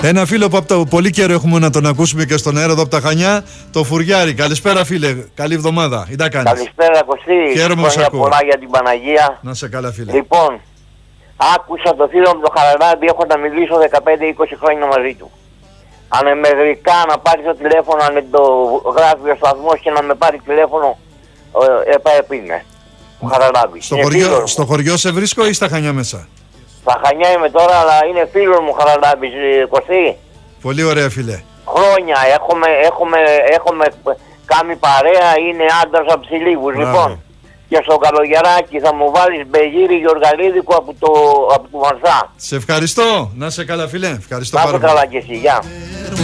Ένα φίλο που από το πολύ καιρό έχουμε να τον ακούσουμε και στον αέρα εδώ από τα Χανιά, το Φουριάρη. Καλησπέρα, φίλε. Καλή εβδομάδα. Τι τα κάνεις? Καλησπέρα, Κωστή. Χαίρομαι που σε ακούω. Πολλά για την Παναγία. Να σε καλά, φίλε. Λοιπόν, άκουσα το φίλο μου το Χαραλάμπη, έχω να μιλήσω 15-20 χρόνια μαζί του. Ανεμεγρικά να πάρει το τηλέφωνο, αν το γράφει ο σταθμός και να με πάρει τηλέφωνο, επίνε. Ο Χαραλάμπης. Στο χωριό σε βρίσκω ή στα Χανιά μέσα? Στα Χανιά είμαι τώρα, αλλά είναι φίλος μου Χαραλάμπης, Κωστή. Πολύ ωραία, φίλε. Χρόνια έχουμε κάνει παρέα, είναι άντρας από Ψηλίγους. Λοιπόν, και στο καλογεράκι θα μου βάλεις Μπεγύρη Γεωργαλίδικο από του Μαρσά. Σε ευχαριστώ. Να σε καλά, φίλε. Ευχαριστώ πάρα πολύ. Να σε καλά και εσύ. Γεια.